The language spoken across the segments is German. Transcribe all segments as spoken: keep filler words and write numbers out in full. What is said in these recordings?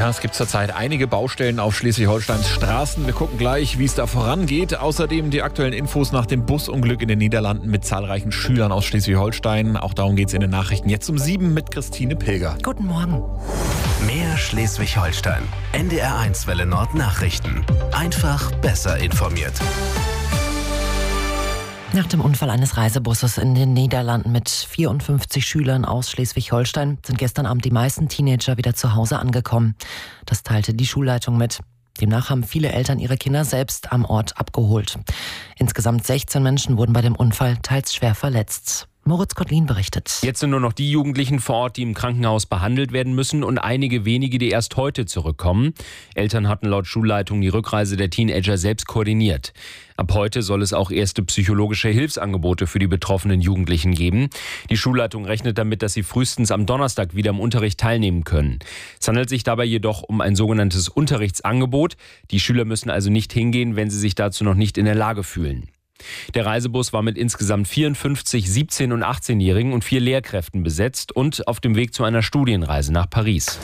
Ja, es gibt zurzeit einige Baustellen auf Schleswig-Holsteins Straßen. Wir gucken gleich, wie es da vorangeht. Außerdem die aktuellen Infos nach dem Busunglück in den Niederlanden mit zahlreichen Schülern aus Schleswig-Holstein. Auch darum geht es in den Nachrichten jetzt um sieben mit Christine Pilger. Guten Morgen. Mehr Schleswig-Holstein. N D R eins Welle Nord Nachrichten. Einfach besser informiert. Nach dem Unfall eines Reisebusses in den Niederlanden mit vierundfünfzig Schülern aus Schleswig-Holstein sind gestern Abend die meisten Teenager wieder zu Hause angekommen. Das teilte die Schulleitung mit. Demnach haben viele Eltern ihre Kinder selbst am Ort abgeholt. Insgesamt sechzehn Menschen wurden bei dem Unfall teils schwer verletzt. Moritz Kotlin berichtet. Jetzt sind nur noch die Jugendlichen vor Ort, die im Krankenhaus behandelt werden müssen und einige wenige, die erst heute zurückkommen. Eltern hatten laut Schulleitung die Rückreise der Teenager selbst koordiniert. Ab heute soll es auch erste psychologische Hilfsangebote für die betroffenen Jugendlichen geben. Die Schulleitung rechnet damit, dass sie frühestens am Donnerstag wieder im Unterricht teilnehmen können. Es handelt sich dabei jedoch um ein sogenanntes Unterrichtsangebot. Die Schüler müssen also nicht hingehen, wenn sie sich dazu noch nicht in der Lage fühlen. Der Reisebus war mit insgesamt vierundfünfzig siebzehn- und achtzehnjährigen und vier Lehrkräften besetzt und auf dem Weg zu einer Studienreise nach Paris.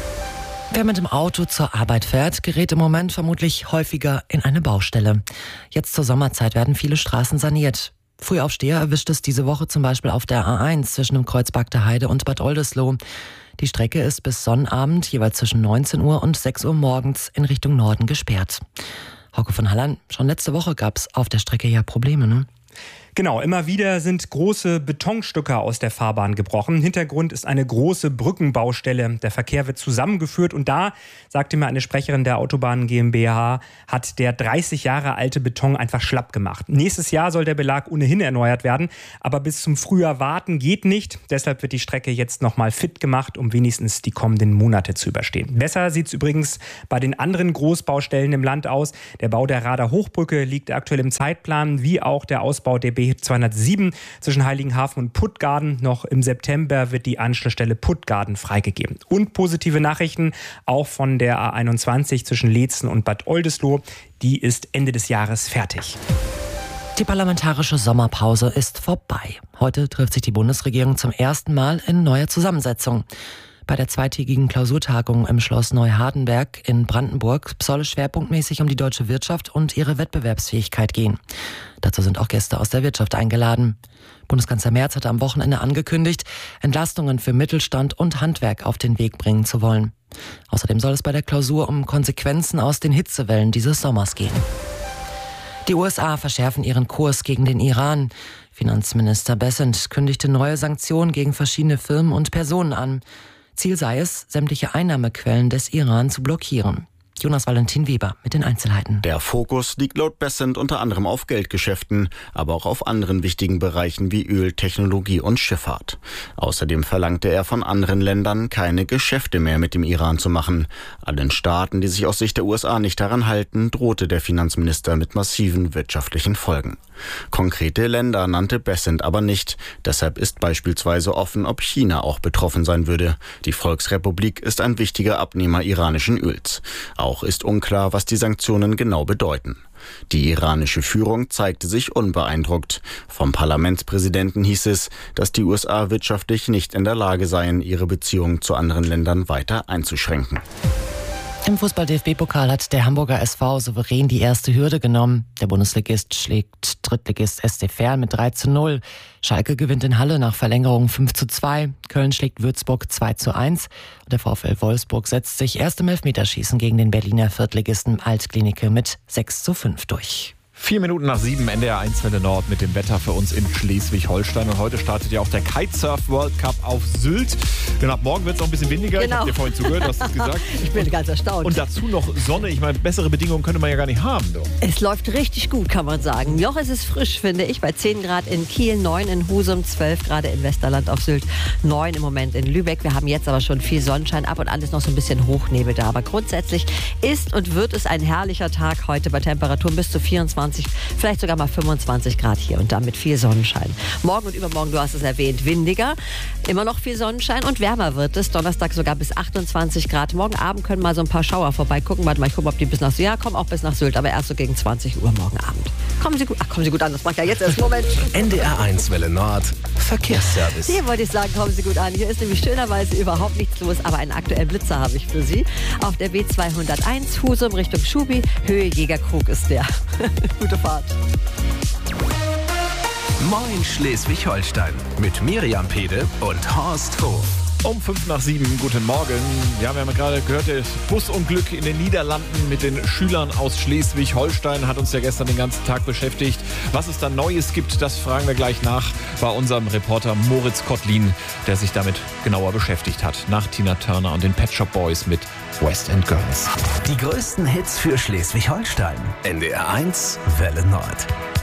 Wer mit dem Auto zur Arbeit fährt, gerät im Moment vermutlich häufiger in eine Baustelle. Jetzt zur Sommerzeit werden viele Straßen saniert. Frühaufsteher erwischt es diese Woche zum Beispiel auf der A eins zwischen dem Kreuz Bagde Heide und Bad Oldesloe. Die Strecke ist bis Sonnabend jeweils zwischen neunzehn Uhr und sechs Uhr morgens in Richtung Norden gesperrt. Hauke von Halland, schon letzte Woche gab es auf der Strecke ja Probleme, ne? Genau, immer wieder sind große Betonstücke aus der Fahrbahn gebrochen. Hintergrund ist eine große Brückenbaustelle. Der Verkehr wird zusammengeführt und da, sagte mir eine Sprecherin der Autobahnen GmbH, hat der dreißig Jahre alte Beton einfach schlapp gemacht. Nächstes Jahr soll der Belag ohnehin erneuert werden, aber bis zum Frühjahr warten geht nicht. Deshalb wird die Strecke jetzt nochmal fit gemacht, um wenigstens die kommenden Monate zu überstehen. Besser sieht es übrigens bei den anderen Großbaustellen im Land aus. Der Bau der Rader Hochbrücke liegt aktuell im Zeitplan, wie auch der Ausbau der B zweihundertsieben zwischen Heiligenhafen und Puttgarden. Noch im September wird die Anschlussstelle Puttgarden freigegeben. Und positive Nachrichten auch von der A einundzwanzig zwischen Leetzen und Bad Oldesloe. Die ist Ende des Jahres fertig. Die parlamentarische Sommerpause ist vorbei. Heute trifft sich die Bundesregierung zum ersten Mal in neuer Zusammensetzung. Bei der zweitägigen Klausurtagung im Schloss Neuhardenberg in Brandenburg soll es schwerpunktmäßig um die deutsche Wirtschaft und ihre Wettbewerbsfähigkeit gehen. Dazu sind auch Gäste aus der Wirtschaft eingeladen. Bundeskanzler Merz hatte am Wochenende angekündigt, Entlastungen für Mittelstand und Handwerk auf den Weg bringen zu wollen. Außerdem soll es bei der Klausur um Konsequenzen aus den Hitzewellen dieses Sommers gehen. Die U S A verschärfen ihren Kurs gegen den Iran. Finanzminister Bessent kündigte neue Sanktionen gegen verschiedene Firmen und Personen an. Ziel sei es, sämtliche Einnahmequellen des Iran zu blockieren. Jonas Valentin Weber mit den Einzelheiten. Der Fokus liegt laut Bessent unter anderem auf Geldgeschäften, aber auch auf anderen wichtigen Bereichen wie Öl, Technologie und Schifffahrt. Außerdem verlangte er von anderen Ländern, keine Geschäfte mehr mit dem Iran zu machen. Allen Staaten, die sich aus Sicht der U S A nicht daran halten, drohte der Finanzminister mit massiven wirtschaftlichen Folgen. Konkrete Länder nannte Bessent aber nicht. Deshalb ist beispielsweise offen, ob China auch betroffen sein würde. Die Volksrepublik ist ein wichtiger Abnehmer iranischen Öls. Auch ist unklar, was die Sanktionen genau bedeuten. Die iranische Führung zeigte sich unbeeindruckt. Vom Parlamentspräsidenten hieß es, dass die U S A wirtschaftlich nicht in der Lage seien, ihre Beziehungen zu anderen Ländern weiter einzuschränken. Im Fußball-D F B-Pokal hat der Hamburger S V souverän die erste Hürde genommen. Der Bundesligist schlägt Drittligist S C Verl mit drei zu null. Schalke gewinnt in Halle nach Verlängerung fünf zu zwei. Köln schlägt Würzburg zwei zu eins. Und der VfL Wolfsburg setzt sich erst im Elfmeterschießen gegen den Berliner Viertligisten Altklinike mit sechs zu fünf durch. Vier Minuten nach sieben, N D R eins Welle Nord mit dem Wetter für uns in Schleswig-Holstein. Und heute startet ja auch der Kitesurf World Cup auf Sylt. Denn ab morgen wird es noch ein bisschen windiger. Genau. Ich habe dir vorhin zugehört, du hast es gesagt. Ich bin ganz erstaunt. Und dazu noch Sonne. Ich meine, bessere Bedingungen könnte man ja gar nicht haben. Doch. Es läuft richtig gut, kann man sagen. Noch ist es frisch, finde ich, bei zehn Grad in Kiel, neun in Husum, zwölf Grad in Westerland auf Sylt, neun im Moment in Lübeck. Wir haben jetzt aber schon viel Sonnenschein, ab und an ist noch so ein bisschen Hochnebel da. Aber grundsätzlich ist und wird es ein herrlicher Tag heute bei Temperaturen bis zu vierundzwanzig vierundzwanzig, vielleicht sogar mal fünfundzwanzig Grad hier und da mit viel Sonnenschein. Morgen und übermorgen, du hast es erwähnt, windiger, immer noch viel Sonnenschein und wärmer wird es. Donnerstag sogar bis achtundzwanzig Grad. Morgen Abend können mal so ein paar Schauer vorbeigucken. Warte mal, ich gucke, ob die bis nach Sylt, ja, kommen auch bis nach Sylt, aber erst so gegen zwanzig Uhr morgen Abend. Kommen Sie gut, ach, kommen Sie gut an, das macht ja jetzt erst Moment. N D R eins Welle Nord, Verkehrsservice. Hier wollte ich sagen, kommen Sie gut an. Hier ist nämlich schönerweise überhaupt nichts los, aber einen aktuellen Blitzer habe ich für Sie. Auf der B zweihunderteins, Husum Richtung Schubi, Höhe Jägerkrug ist der. Gute Fahrt. Moin Schleswig-Holstein mit Miriam Pede und Horst Hof. Um fünf nach sieben, guten Morgen. Ja, wir haben ja gerade gehört, das Busunglück in den Niederlanden mit den Schülern aus Schleswig-Holstein hat uns ja gestern den ganzen Tag beschäftigt. Was es da Neues gibt, das fragen wir gleich nach bei unserem Reporter Moritz Kottlin, der sich damit genauer beschäftigt hat. Nach Tina Turner und den Pet Shop Boys mit West End Girls. Die größten Hits für Schleswig-Holstein. N D R eins Welle Nord.